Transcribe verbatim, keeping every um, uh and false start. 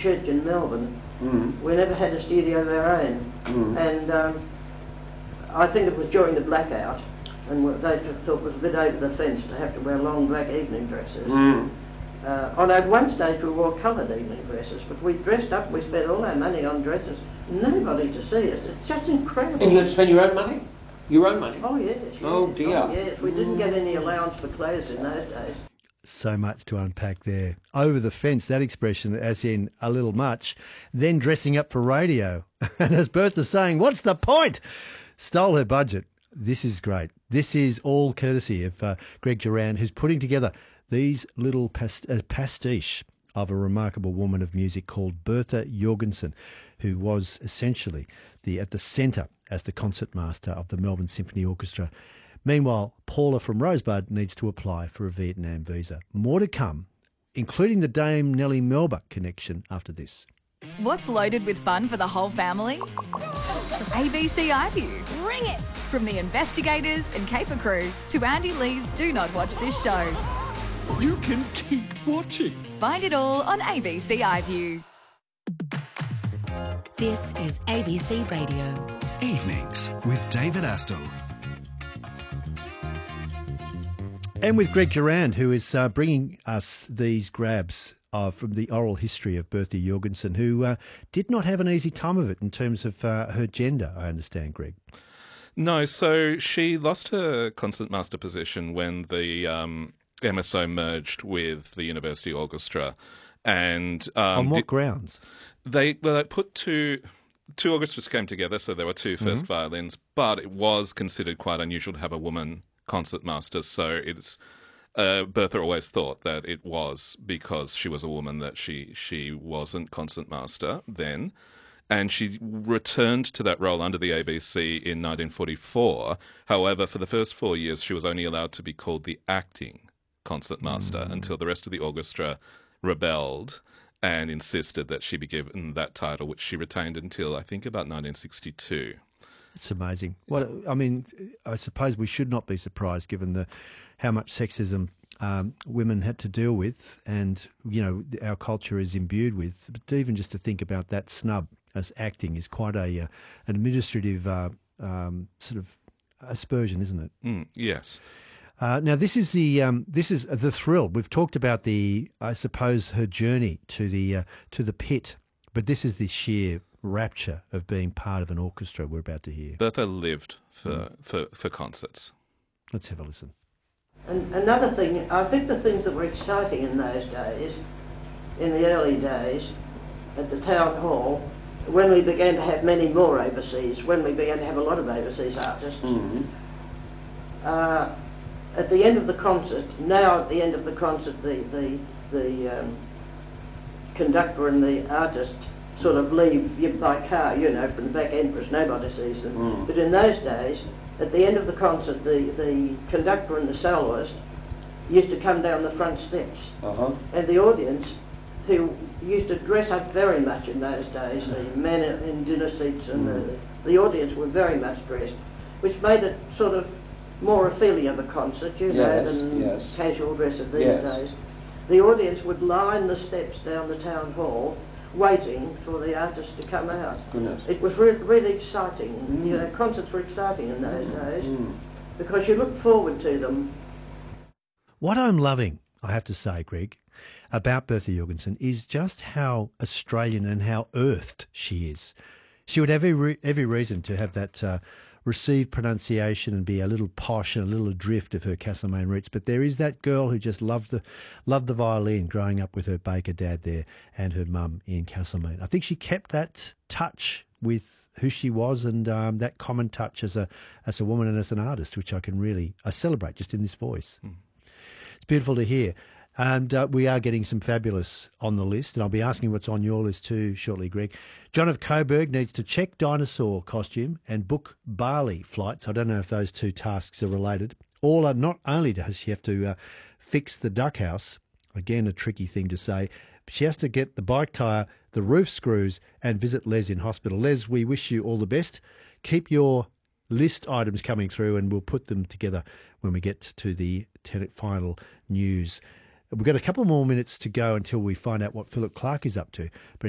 church in Melbourne, Mm. we never had a studio of our own. Mm. And um, I think it was during the blackout, and they thought it was a bit over the fence to have to wear long black evening dresses. Mm. Uh, on at one stage we wore coloured evening dresses, but we dressed up, we spent all our money on dresses, nobody to see us. It's just incredible. And you had to spend your own money? Your own money? Oh yes, yes. Oh, dear. Oh, yes, we didn't get any allowance for clothes in those days. So much to unpack there. Over the fence, that expression, as in a little much, then dressing up for radio. And as Bertha's saying, what's the point? Stole her budget. This is great. This is all courtesy of uh, Greg Durand, who's putting together these little past- uh, pastiche of a remarkable woman of music called Bertha Jorgensen, who was essentially the at the centre as the concertmaster of the Melbourne Symphony Orchestra. Meanwhile, Paula from Rosebud needs to apply for a Vietnam visa. More to come, including the Dame Nellie Melba connection after this. What's loaded with fun for the whole family? A B C iView. Bring it! From the investigators and caper crew to Andy Lee's Do Not Watch This Show. You can keep watching. Find it all on A B C iView. This is A B C Radio. Evenings with David Astle. And with Greg Durand, who is uh, bringing us these grabs uh, from the oral history of Bertha Jorgensen, who uh, did not have an easy time of it in terms of uh, her gender, I understand, Greg. No, so she lost her concertmaster position when the um, M S O merged with the University Orchestra. And um, On what did, grounds? They, well, they put two... Two orchestras came together, so there were two first Mm-hmm. violins, but it was considered quite unusual to have a woman concertmaster. So it's uh, Bertha always thought that it was because she was a woman that she she wasn't concertmaster then, and she returned to that role under the A B C in nineteen forty-four. However, for the first four years, she was only allowed to be called the acting concertmaster mm. until the rest of the orchestra rebelled and insisted that she be given that title, which she retained until, I think, about nineteen sixty-two. It's amazing. What I mean, I suppose we should not be surprised given the how much sexism um, women had to deal with, and you know our culture is imbued with. But even just to think about that snub as acting is quite a uh, an administrative uh, um, sort of aspersion, isn't it? Mm, yes. Uh, now this is the um, this is the thrill. We've talked about the, I suppose, her journey to the uh, to the pit, but this is the sheer rapture of being part of an orchestra we're about to hear. Bertha lived for mm. for, for concerts. Let's have a listen. And another thing, I think the things that were exciting in those days, in the early days, at the town hall, when we began to have many more overseas, when we began to have a lot of overseas artists. Mm-hmm. Uh, At the end of the concert, now at the end of the concert, the the, the um, conductor and the artist sort of leave by car, you know, from the back entrance, nobody sees them. Mm. But in those days, at the end of the concert, the, the conductor and the soloist used to come down the front steps. Uh-huh. And the audience, who used to dress up very much in those days, the men in dinner seats and Mm. the, the audience were very much dressed, which made it sort of more a feeling of a concert, you know, Yes, than yes. casual dress of these Yes. days. The audience would line the steps down the town hall, waiting for the artist to come out. Goodness. It was re- really exciting. Mm. You know, concerts were exciting in those days Mm. because you looked forward to them. What I'm loving, I have to say, Greg, about Bertha Jorgensen is just how Australian and how earthed she is. She would have every, every reason to have that uh, received pronunciation and be a little posh and a little adrift of her Castlemaine roots. But there is that girl who just loved the loved the violin growing up with her baker dad there and her mum in Castlemaine. I think she kept that touch with who she was and um, that common touch as a as a woman and as an artist, which I can really I celebrate just in this voice. Mm. It's beautiful to hear. And uh, we are getting some fabulous on the list, and I'll be asking what's on your list too shortly, Greg. John of Coburg needs to check dinosaur costume and book Bali flights. I don't know if those two tasks are related. All are not only does she have to uh, fix the duck house, again a tricky thing to say, but she has to get the bike tyre, the roof screws, and visit Les in hospital. Les, we wish you all the best. Keep your list items coming through, and we'll put them together when we get to the ten- final news. We've got a couple more minutes to go until we find out what Philip Clark is up to. But